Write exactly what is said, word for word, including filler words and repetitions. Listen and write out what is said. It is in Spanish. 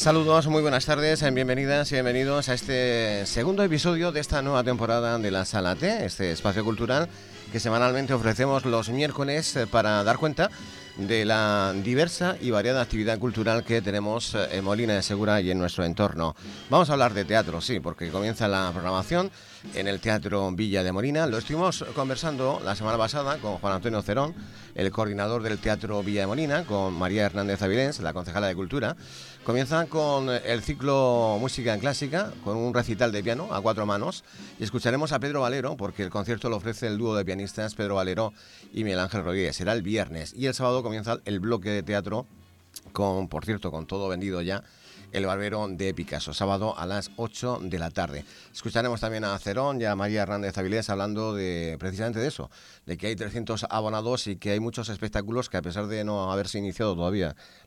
Saludos, muy buenas tardes, bienvenidas y bienvenidos a este segundo episodio de esta nueva temporada de la Sala T, este espacio cultural que semanalmente ofrecemos los miércoles para dar cuenta de la diversa y variada actividad cultural que tenemos en Molina de Segura y en nuestro entorno. Vamos a hablar de teatro, sí, porque comienza la programación en el Teatro Villa de Molina. Lo estuvimos conversando la semana pasada con Juan Antonio Cerón, el coordinador del Teatro Villa de Molina, con María Hernández Avilés, la concejala de Cultura. Comienza con el ciclo Música Clásica, con un recital de piano a cuatro manos, y escucharemos a Pedro Valero, porque el concierto lo ofrece el dúo de pianistas Pedro Valero y Miguel Ángel Rodríguez. Será el viernes, y el sábado comienza el bloque de teatro con, por cierto, con todo vendido ya, El Barbero de Picasso, sábado a las ocho de la tarde. Escucharemos también a Cerón y a María Hernández Avilés hablando de precisamente de eso, de que hay trescientos abonados y que hay muchos espectáculos que, a pesar de no haberse iniciado todavía